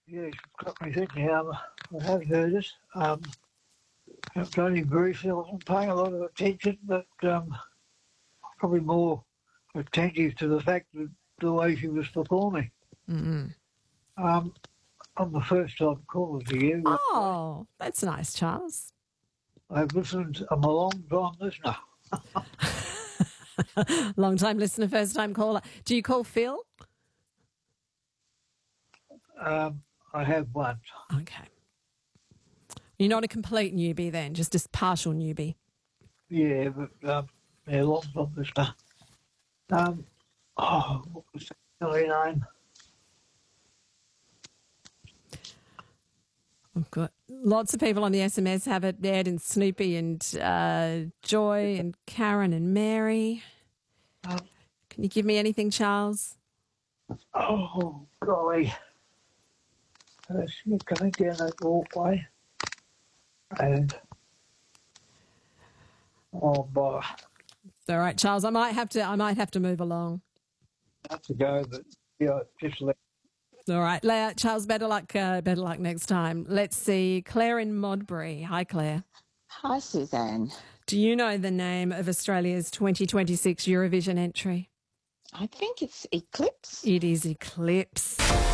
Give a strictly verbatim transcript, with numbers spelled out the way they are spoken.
Yeah, it's got me thinking. Um, I have heard it. Um, it's only briefly. I wasn't paying a lot of attention, but um, probably more attentive to the fact that the way she was performing. Mm-hmm. Um, I'm the first time caller to you, by the way. Oh, that's nice, Charles. I've listened. I'm a long time listener. Long time listener, first time caller. Do you call Phil? Um, I have one. Okay. You're not a complete newbie then, just a partial newbie. Yeah, but um, yeah, long time listener. Um, oh, what was the silly name? I've got lots of people on the S M S have it. Ed and Snoopy and uh, Joy and Karen and Mary. Um, Can you give me anything, Charles? oh, golly. Uh, she coming down that walkway. And, oh, boy. It's all right, Charles. I might have to. I might have to move along. I have to go, but, yeah, just let. All right, Leah, Charles. Better luck. Uh, better luck next time. Let's see. Claire in Modbury. Hi, Claire. Hi, Suzanne. Do you know the name of Australia's twenty twenty-six Eurovision entry? I think it's Eclipse. It is Eclipse.